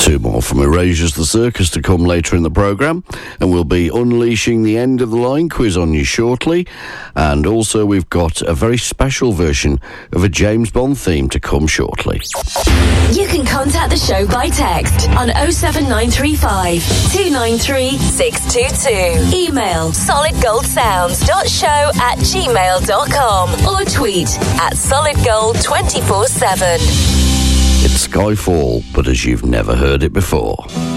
Two more from Erasure's The Circus to come later in the programme, and we'll be unleashing the end of the line quiz on you shortly. And also we've got a very special version of a James Bond theme to come shortly. You can contact the show by text on 07935 293 622. Email solidgoldsounds.show@gmail.com or tweet @solidgold247. It's Skyfall, but as you've never heard it before.